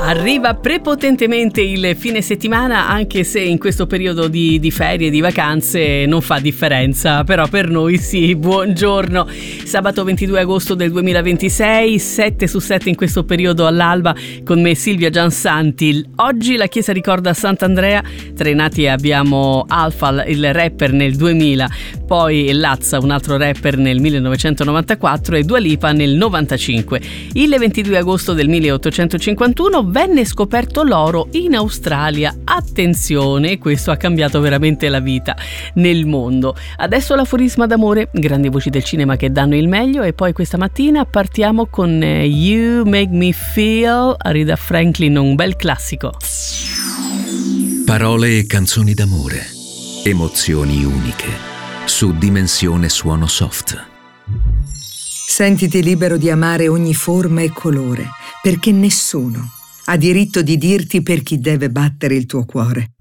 Arriva prepotentemente il fine settimana, anche se in questo periodo di ferie, di vacanze non fa differenza, però per noi sì. Buongiorno, sabato 22 agosto del 2026, 7 su 7 in questo periodo all'alba, con me Silvia Giansanti. Oggi la chiesa ricorda Sant'Andrea. Tra i nati abbiamo Alpha, il rapper, nel 2000, poi Lazza, un altro rapper, nel 1994 e Dua Lipa nel 95. Il 22 agosto del 1851 venne scoperto l'oro in Australia. Attenzione, questo ha cambiato veramente la vita nel mondo. Adesso l'aforisma d'amore, grandi voci del cinema che danno il meglio, e poi questa mattina partiamo con You Make Me Feel, Aretha Franklin, un bel classico. Parole e canzoni d'amore, emozioni uniche, su Dimensione Suono Soft. Sentiti libero di amare ogni forma e colore, perché nessuno ha diritto di dirti per chi deve battere il tuo cuore.